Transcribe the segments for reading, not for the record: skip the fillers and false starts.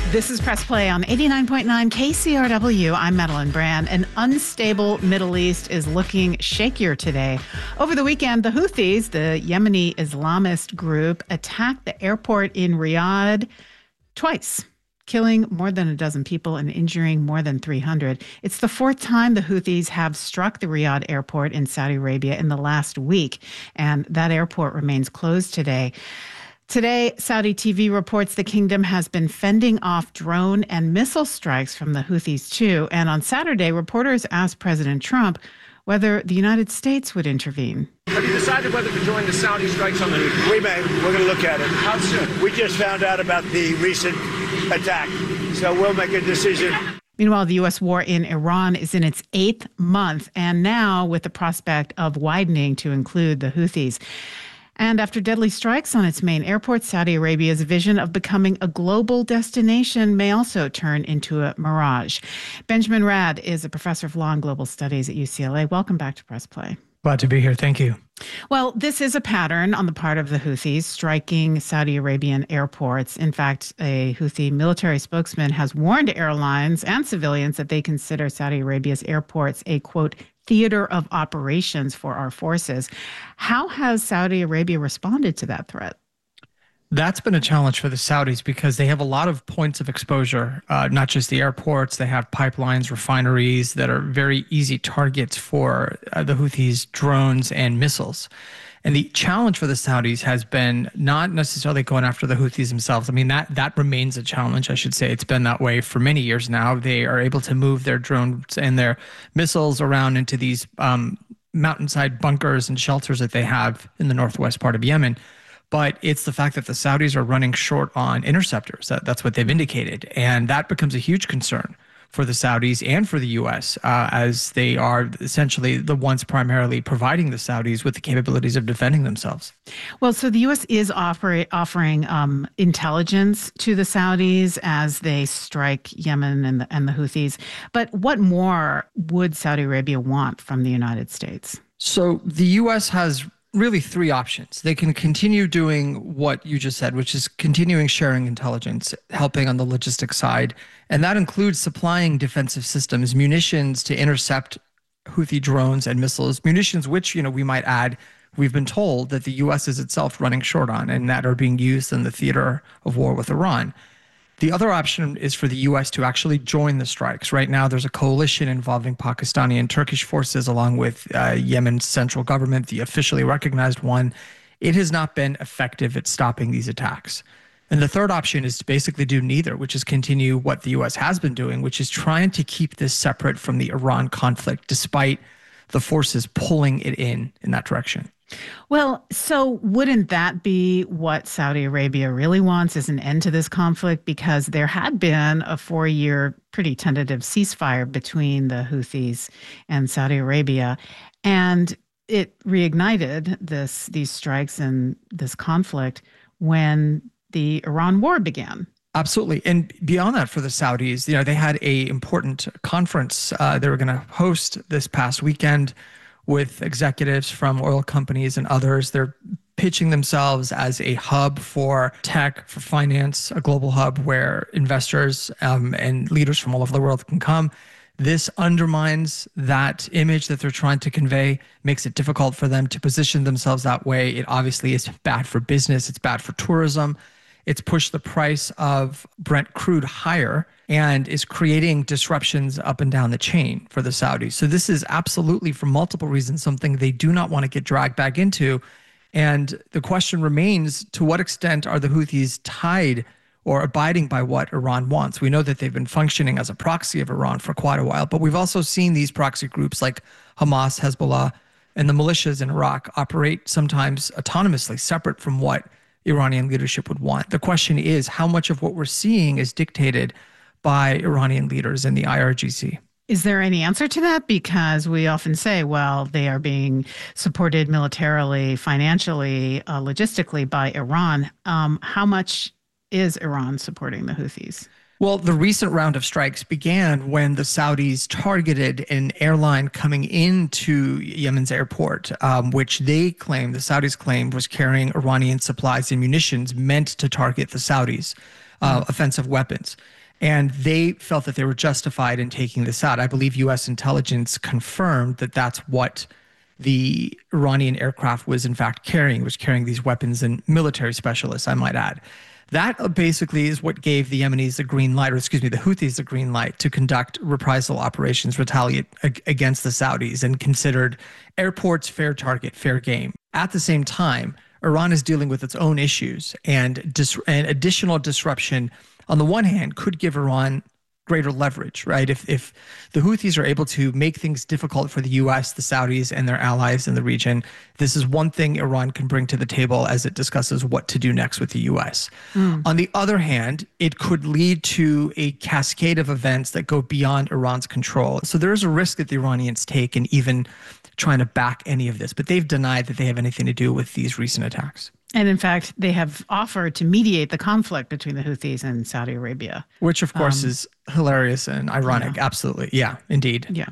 This is Press Play on 89.9 KCRW. I'm Madeline Brand. An unstable Middle East is looking shakier today. Over the weekend, the Houthis, the Yemeni Islamist group, attacked the airport in Riyadh twice, killing more than a dozen people and injuring more than 300. It's the fourth time the Houthis have struck the Riyadh airport in Saudi Arabia in the last week, and that airport remains closed today. Today, Saudi TV reports the kingdom has been fending off drone and missile strikes from the Houthis too. And on Saturday, reporters asked President Trump whether the United States would intervene. Have you decided whether to join the Saudi strikes on the Houthis? We may. We're going to look at it. How soon? We just found out about the recent attack, so we'll make a decision. Meanwhile, the U.S. war in Iran is in its 8th month, and now with the prospect of widening to include the Houthis. And after deadly strikes on its main airport, Saudi Arabia's vision of becoming a global destination may also turn into a mirage. Benjamin Rad is a professor of law and global studies at UCLA. Welcome back to Press Play. Glad to be here. Thank you. Well, this is a pattern on the part of the Houthis striking Saudi Arabian airports. In fact, a Houthi military spokesman has warned airlines and civilians that they consider Saudi Arabia's airports a, quote, theater of operations for our forces. How has Saudi Arabia responded to that threat? That's been a challenge for the Saudis because they have a lot of points of exposure, not just the airports. They have pipelines, refineries that are very easy targets for the Houthis' drones and missiles. And the challenge for the Saudis has been not necessarily going after the Houthis themselves. I mean, that remains a challenge, I should say. It's been that way for many years now. They are able to move their drones and their missiles around into these mountainside bunkers and shelters that they have in the northwest part of Yemen. But it's the fact that the Saudis are running short on interceptors. That's what they've indicated. And that becomes a huge concern for the Saudis and for the U.S. As they are essentially the ones primarily providing the Saudis with the capabilities of defending themselves. Well, so the U.S. is offering intelligence to the Saudis as they strike Yemen and the Houthis. But what more would Saudi Arabia want from the United States? So the U.S. has really three options. They can continue doing what you just said, which is continuing sharing intelligence, helping on the logistics side. And that includes supplying defensive systems, munitions to intercept Houthi drones and missiles, munitions which, we might add, we've been told that the U.S. is itself running short on and that are being used in the theater of war with Iran. The other option is for the U.S. to actually join the strikes. Right now, there's a coalition involving Pakistani and Turkish forces along with Yemen's central government, the officially recognized one. It has not been effective at stopping these attacks. And the third option is to basically do neither, which is continue what the U.S. has been doing, which is trying to keep this separate from the Iran conflict, despite the forces pulling it in that direction. Well, so wouldn't that be what Saudi Arabia really wants, is an end to this conflict? Because there had been a 4-year pretty tentative ceasefire between the Houthis and Saudi Arabia, and it reignited these strikes and this conflict when the Iran war began. Absolutely. And beyond that, for the Saudis, they had an important conference they were going to host this past weekend with executives from oil companies and others. They're pitching themselves as a hub for tech, for finance, a global hub where investors and leaders from all over the world can come. This undermines that image that they're trying to convey, makes it difficult for them to position themselves that way. It obviously is bad for business. It's bad for tourism. It's pushed the price of Brent crude higher and is creating disruptions up and down the chain for the Saudis. So this is absolutely, for multiple reasons, something they do not want to get dragged back into. And the question remains, to what extent are the Houthis tied or abiding by what Iran wants? We know that they've been functioning as a proxy of Iran for quite a while, but we've also seen these proxy groups like Hamas, Hezbollah, and the militias in Iraq operate sometimes autonomously, separate from what Iranian leadership would want. The question is, how much of what we're seeing is dictated by Iranian leaders in the IRGC? Is there any answer to that? Because we often say, well, they are being supported militarily, financially, logistically by Iran. How much is Iran supporting the Houthis? Well, the recent round of strikes began when the Saudis targeted an airline coming into Yemen's airport, which the Saudis claimed was carrying Iranian supplies and munitions meant to target the Saudis, offensive weapons. And they felt that they were justified in taking this out. I believe U.S. intelligence confirmed that that's what the Iranian aircraft was in fact carrying, was carrying these weapons and military specialists, I might add. That basically is what gave the Yemenis the green light, or excuse me, the Houthis the green light to conduct reprisal operations, retaliate against the Saudis, and considered airports fair target, fair game. At the same time, Iran is dealing with its own issues, and additional disruption on the one hand could give Iran greater leverage, right? If the Houthis are able to make things difficult for the U.S., the Saudis, and their allies in the region, this is one thing Iran can bring to the table as it discusses what to do next with the U.S. On the other hand, it could lead to a cascade of events that go beyond Iran's control. So there is a risk that the Iranians take in even trying to back any of this, but they've denied that they have anything to do with these recent attacks. And in fact, they have offered to mediate the conflict between the Houthis and Saudi Arabia. Which, of course, is hilarious and ironic. Yeah. Absolutely. Yeah, indeed. Yeah.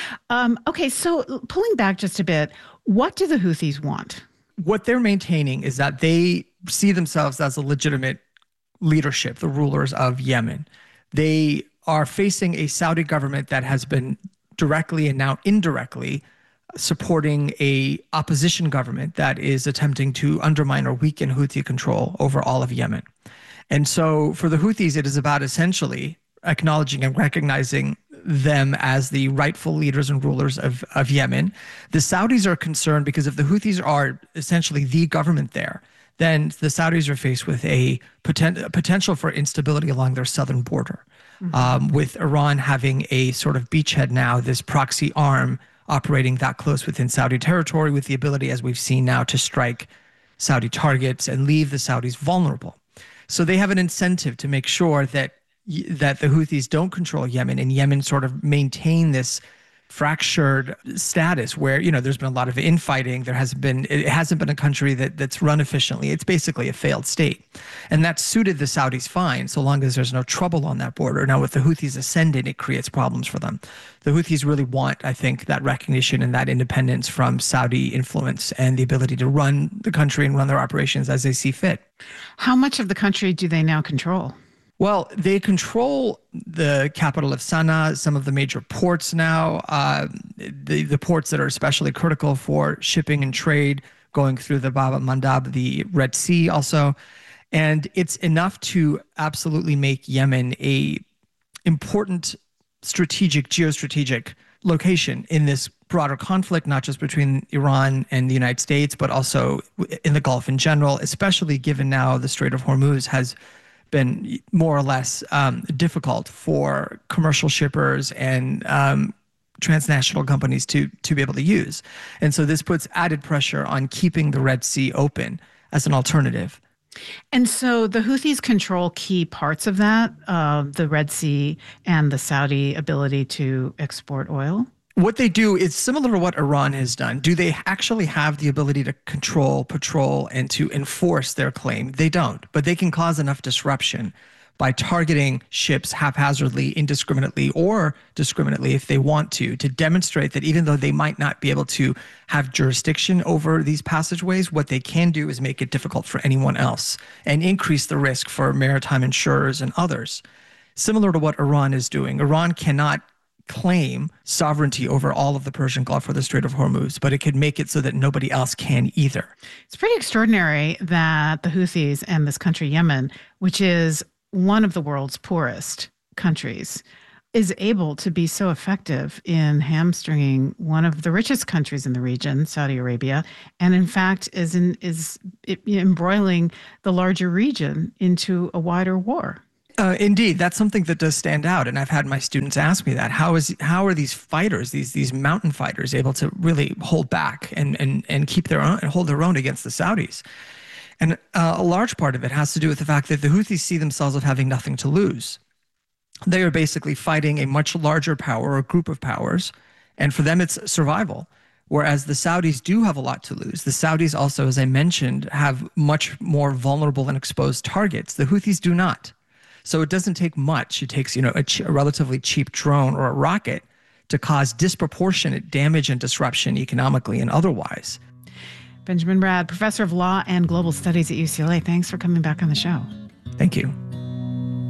Okay, so pulling back just a bit, what do the Houthis want? What they're maintaining is that they see themselves as a legitimate leadership, the rulers of Yemen. They are facing a Saudi government that has been directly and now indirectly supporting a opposition government that is attempting to undermine or weaken Houthi control over all of Yemen. And so for the Houthis, it is about essentially acknowledging and recognizing them as the rightful leaders and rulers of Yemen. The Saudis are concerned because if the Houthis are essentially the government there, then the Saudis are faced with a potential for instability along their southern border, with Iran having a sort of beachhead now, this proxy arm operating that close within Saudi territory, with the ability, as we've seen now, to strike Saudi targets and leave the Saudis vulnerable. So they have an incentive to make sure that the Houthis don't control Yemen, and Yemen sort of maintain this fractured status where, you know, there's been a lot of infighting. It hasn't been a country that's run efficiently. It's basically a failed state. And that suited the Saudis fine, so long as there's no trouble on that border. Now, with the Houthis ascending, it creates problems for them. The Houthis really want, I think, that recognition and that independence from Saudi influence and the ability to run the country and run their operations as they see fit. How much of the country do they now control? Well, they control the capital of Sana'a, some of the major ports now, the ports that are especially critical for shipping and trade going through the Bab el-Mandab, the Red Sea also. And it's enough to absolutely make Yemen a important geostrategic location in this broader conflict, not just between Iran and the United States, but also in the Gulf in general, especially given now the Strait of Hormuz has been more or less difficult for commercial shippers and transnational companies to be able to use. And so this puts added pressure on keeping the Red Sea open as an alternative. And so the Houthis control key parts of that, the Red Sea and the Saudi ability to export oil? What they do is similar to what Iran has done. Do they actually have the ability to control, patrol, and to enforce their claim? They don't, but they can cause enough disruption by targeting ships haphazardly, indiscriminately, or discriminately if they want to demonstrate that even though they might not be able to have jurisdiction over these passageways, what they can do is make it difficult for anyone else and increase the risk for maritime insurers and others. Similar to what Iran is doing. Iran cannot claim sovereignty over all of the Persian Gulf or the Strait of Hormuz, but it could make it so that nobody else can either. It's pretty extraordinary that the Houthis and this country, Yemen, which is one of the world's poorest countries, is able to be so effective in hamstringing one of the richest countries in the region, Saudi Arabia, and in fact is embroiling the larger region into a wider war. Indeed, that's something that does stand out, and I've had my students ask me that. How are these fighters, these mountain fighters, able to really hold back and keep their own and hold their own against the Saudis? And a large part of it has to do with the fact that the Houthis see themselves as having nothing to lose. They are basically fighting a much larger power or group of powers, and for them it's survival. Whereas the Saudis do have a lot to lose. The Saudis also, as I mentioned, have much more vulnerable and exposed targets. The Houthis do not. So it doesn't take much. It takes, a relatively cheap drone or a rocket to cause disproportionate damage and disruption economically and otherwise. Benjamin Brad, professor of law and global studies at UCLA. Thanks for coming back on the show. Thank you.